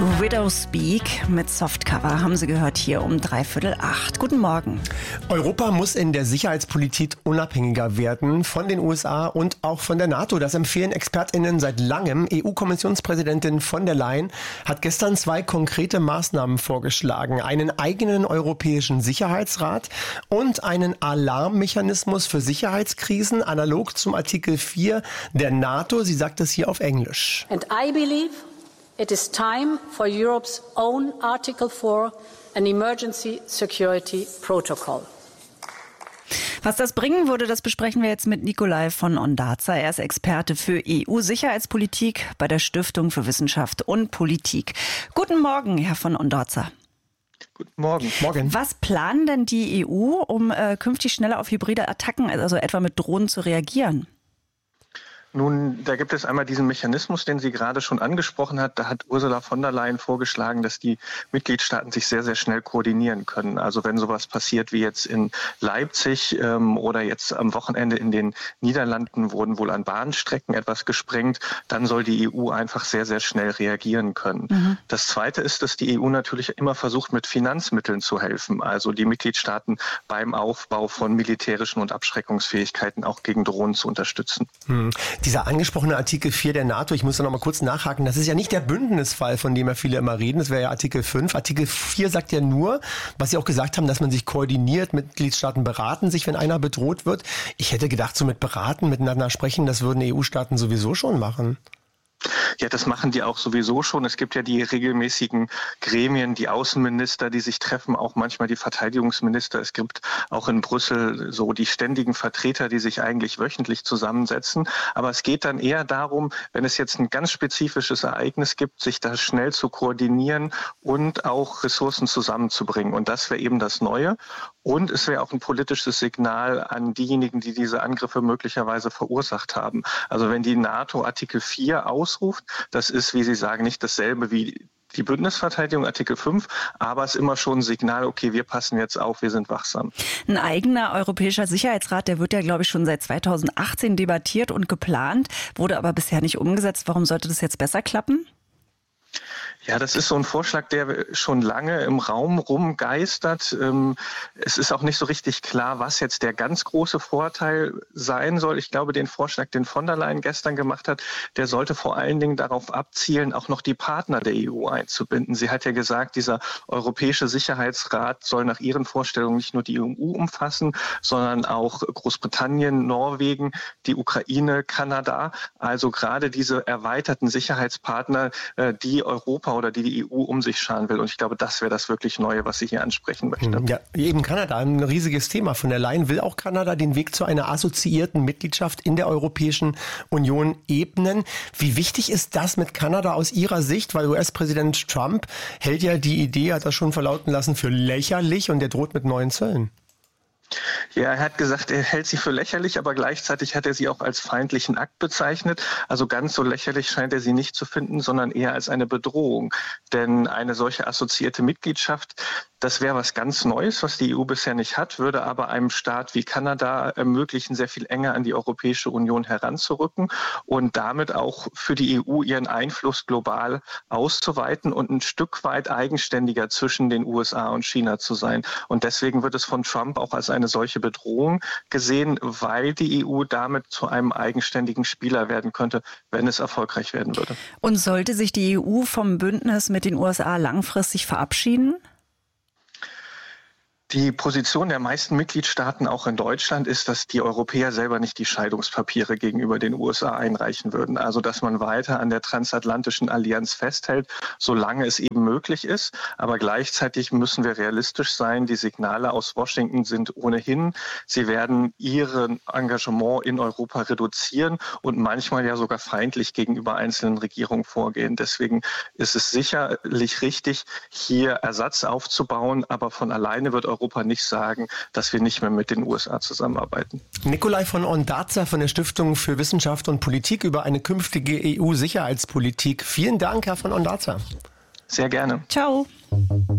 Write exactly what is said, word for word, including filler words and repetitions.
Widow's Peak mit Softcover haben Sie gehört hier um dreiviertel acht. Guten Morgen. Europa muss in der Sicherheitspolitik unabhängiger werden von den U S A und auch von der NATO. Das empfehlen ExpertInnen seit langem. E U-Kommissionspräsidentin von der Leyen hat gestern zwei konkrete Maßnahmen vorgeschlagen. Einen eigenen europäischen Sicherheitsrat und einen Alarmmechanismus für Sicherheitskrisen, analog zum Artikel vier der NATO. Sie sagt es hier auf Englisch. And I believe it is time for Europe's own Article four, an Emergency Security Protocol. Was das bringen würde, das besprechen wir jetzt mit Nikolai von Ondarza. Er ist Experte für E U-Sicherheitspolitik bei der Stiftung für Wissenschaft und Politik. Guten Morgen, Herr von Ondarza. Guten Morgen. Morgen. Was planen denn die E U, um äh, künftig schneller auf hybride Attacken, also etwa mit Drohnen, zu reagieren? Nun, da gibt es einmal diesen Mechanismus, den sie gerade schon angesprochen hat. Da hat Ursula von der Leyen vorgeschlagen, dass die Mitgliedstaaten sich sehr, sehr schnell koordinieren können. Also wenn sowas passiert wie jetzt in Leipzig ähm, oder jetzt am Wochenende in den Niederlanden wurden wohl an Bahnstrecken etwas gesprengt, dann soll die E U einfach sehr, sehr schnell reagieren können. Mhm. Das Zweite ist, dass die E U natürlich immer versucht, mit Finanzmitteln zu helfen. Also die Mitgliedstaaten beim Aufbau von militärischen und Abschreckungsfähigkeiten auch gegen Drohnen zu unterstützen. Mhm. Dieser angesprochene Artikel vier der NATO, ich muss da noch mal kurz nachhaken, das ist ja nicht der Bündnisfall, von dem ja viele immer reden, das wäre ja Artikel fünf. Artikel vier sagt ja nur, was Sie auch gesagt haben, dass man sich koordiniert, Mitgliedstaaten beraten sich, wenn einer bedroht wird. Ich hätte gedacht, so mit beraten, miteinander sprechen, das würden E U-Staaten sowieso schon machen. Ja, das machen die auch sowieso schon. Es gibt ja die regelmäßigen Gremien, die Außenminister, die sich treffen, auch manchmal die Verteidigungsminister. Es gibt auch in Brüssel so die ständigen Vertreter, die sich eigentlich wöchentlich zusammensetzen. Aber es geht dann eher darum, wenn es jetzt ein ganz spezifisches Ereignis gibt, sich da schnell zu koordinieren und auch Ressourcen zusammenzubringen. Und das wäre eben das Neue. Und es wäre auch ein politisches Signal an diejenigen, die diese Angriffe möglicherweise verursacht haben. Also wenn die NATO Artikel vier ausruft, das ist, wie Sie sagen, nicht dasselbe wie die Bündnisverteidigung Artikel fünf, aber es ist immer schon ein Signal, okay, wir passen jetzt auf, wir sind wachsam. Ein eigener europäischer Sicherheitsrat, der wird ja, glaube ich, schon seit zweitausendachtzehn debattiert und geplant, wurde aber bisher nicht umgesetzt. Warum sollte das jetzt besser klappen? Ja, das ist so ein Vorschlag, der schon lange im Raum rumgeistert. Es ist auch nicht so richtig klar, was jetzt der ganz große Vorteil sein soll. Ich glaube, den Vorschlag, den von der Leyen gestern gemacht hat, der sollte vor allen Dingen darauf abzielen, auch noch die Partner der E U einzubinden. Sie hat ja gesagt, dieser Europäische Sicherheitsrat soll nach ihren Vorstellungen nicht nur die E U umfassen, sondern auch Großbritannien, Norwegen, die Ukraine, Kanada. Also gerade diese erweiterten Sicherheitspartner, die Europa oder die die E U um sich scharen will. Und ich glaube, das wäre das wirklich Neue, was sie hier ansprechen möchte. Ja, eben Kanada, ein riesiges Thema. Von der Leyen will auch Kanada den Weg zu einer assoziierten Mitgliedschaft in der Europäischen Union ebnen. Wie wichtig ist das mit Kanada aus Ihrer Sicht? Weil U S-Präsident Trump hält ja die Idee, hat das schon verlauten lassen, für lächerlich und er droht mit neuen Zöllen. Ja, er hat gesagt, er hält sie für lächerlich, aber gleichzeitig hat er sie auch als feindlichen Akt bezeichnet. Also ganz so lächerlich scheint er sie nicht zu finden, sondern eher als eine Bedrohung. Denn eine solche assoziierte Mitgliedschaft, das wäre was ganz Neues, was die E U bisher nicht hat, würde aber einem Staat wie Kanada ermöglichen, sehr viel enger an die Europäische Union heranzurücken und damit auch für die E U ihren Einfluss global auszuweiten und ein Stück weit eigenständiger zwischen den U S A und China zu sein. Und deswegen wird es von Trump auch als eine solche Bedrohung gesehen, weil die E U damit zu einem eigenständigen Spieler werden könnte, wenn es erfolgreich werden würde. Und sollte sich die E U vom Bündnis mit den U S A langfristig verabschieden? Die Position der meisten Mitgliedstaaten, auch in Deutschland, ist, dass die Europäer selber nicht die Scheidungspapiere gegenüber den U S A einreichen würden. Also dass man weiter an der transatlantischen Allianz festhält, solange es eben möglich ist. Aber gleichzeitig müssen wir realistisch sein. Die Signale aus Washington sind ohnehin, sie werden ihr Engagement in Europa reduzieren und manchmal ja sogar feindlich gegenüber einzelnen Regierungen vorgehen. Deswegen ist es sicherlich richtig, hier Ersatz aufzubauen, aber von alleine wird Europa Europa nicht sagen, dass wir nicht mehr mit den U S A zusammenarbeiten. Nikolai von Ondarza von der Stiftung für Wissenschaft und Politik über eine künftige E U-Sicherheitspolitik. Vielen Dank, Herr von Ondarza. Sehr gerne. Ciao.